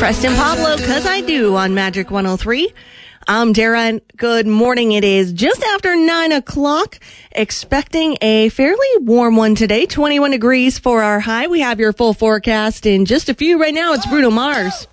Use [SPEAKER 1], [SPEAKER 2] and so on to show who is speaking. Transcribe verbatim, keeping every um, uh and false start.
[SPEAKER 1] Preston Pablo, Cause I Do on Magic one oh three. I'm Dara. Good morning. It is just after nine o'clock. Expecting a fairly warm one today. twenty-one degrees for our high. We have your full forecast in just a few right now. It's Bruno Mars.